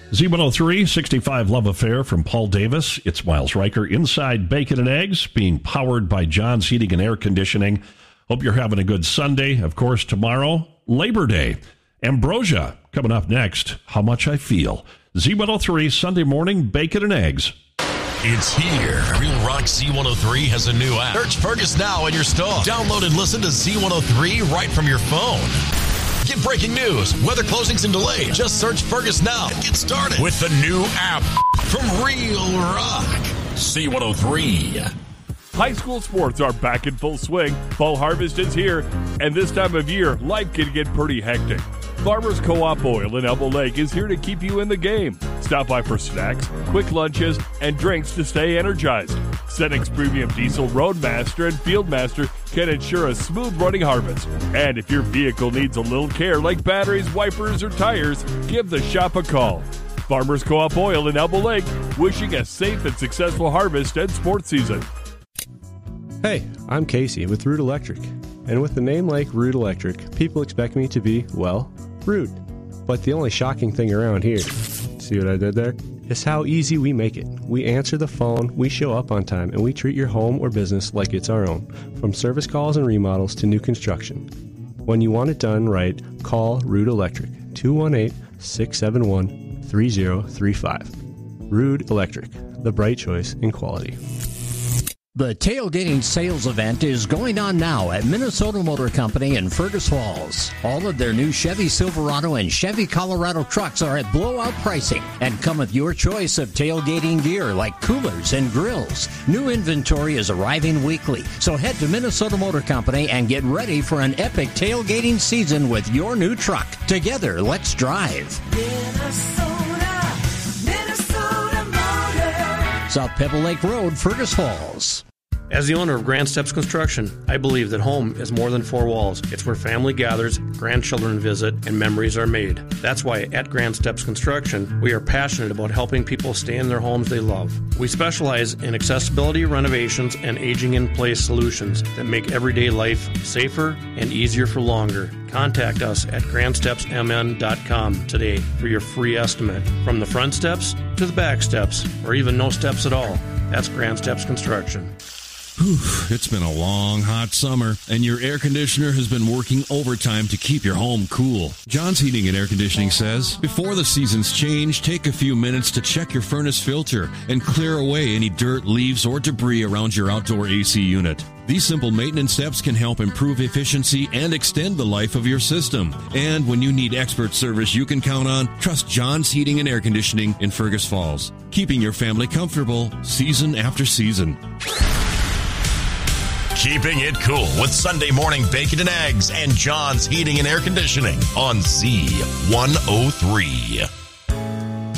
Z103, 65 Love Affair from Paul Davis. It's Miles Riker inside Bacon and Eggs, being powered by John's Heating and Air Conditioning. Hope you're having a good Sunday. Of course, tomorrow, Labor Day. Ambrosia coming up next. How Much I Feel. Z103, Sunday morning, Bacon and Eggs. It's here. Real Rock Z103 has a new app. Search Fergus now in your store. Download and listen to Z103 right from your phone. Get breaking news, weather closings and delays. Just search Fergus now and get started with the new app from Real Rock Z103. High school sports are back in full swing. Fall harvest is here, and this time of year, life can get pretty hectic. Farmers Co-op Oil in Elbow Lake is here to keep you in the game. Stop by for snacks, quick lunches, and drinks to stay energized. Settings Premium Diesel Roadmaster and Fieldmaster can ensure a smooth running harvest. And if your vehicle needs a little care like batteries, wipers, or tires, give the shop a call. Farmers Co-op Oil in Elbow Lake, wishing a safe and successful harvest and sports season. Hey, I'm Casey with Root Electric. And with a name like Root Electric, people expect me to be, well, rude. But the only shocking thing around here, see what I did there? Is how easy we make it. We answer the phone, we show up on time, and we treat your home or business like it's our own. From service calls and remodels to new construction. When you want it done right, call Root Electric, 218-671-3035. Root Electric, the bright choice in quality. The tailgating sales event is going on now at Minnesota Motor Company in Fergus Falls. All of their new Chevy Silverado and Chevy Colorado trucks are at blowout pricing and come with your choice of tailgating gear like coolers and grills. New inventory is arriving weekly, so head to Minnesota Motor Company and get ready for an epic tailgating season with your new truck. Together, let's drive. Minnesota Motor. South Pebble Lake Road, Fergus Falls. As the owner of Grand Steps Construction, I believe that home is more than four walls. It's where family gathers, grandchildren visit, and memories are made. That's why at Grand Steps Construction, we are passionate about helping people stay in their homes they love. We specialize in accessibility renovations and aging-in-place solutions that make everyday life safer and easier for longer. Contact us at grandstepsmn.com today for your free estimate. From the front steps to the back steps, or even no steps at all. That's Grand Steps Construction. Whew, it's been a long, hot summer, and your air conditioner has been working overtime to keep your home cool. John's Heating and Air Conditioning says, before the seasons change, take a few minutes to check your furnace filter and clear away any dirt, leaves, or debris around your outdoor AC unit. These simple maintenance steps can help improve efficiency and extend the life of your system. And when you need expert service you can count on, trust John's Heating and Air Conditioning in Fergus Falls, keeping your family comfortable season after season. Keeping it cool with Sunday morning bacon and eggs and John's Heating and Air Conditioning on Z103.